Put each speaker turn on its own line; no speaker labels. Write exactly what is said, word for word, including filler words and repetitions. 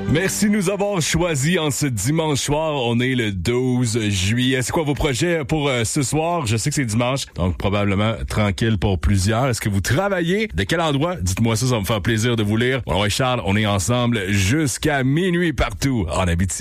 Merci de nous avoir choisis en ce dimanche soir. On est le douze juillet. C'est quoi vos projets pour euh, ce soir? Je sais que c'est dimanche, donc probablement tranquille pour plusieurs. Est-ce que vous travaillez? De quel endroit? Dites-moi ça, ça va me faire plaisir de vous lire. Bon, ouais, Charles, on est ensemble jusqu'à minuit partout en Abitibi.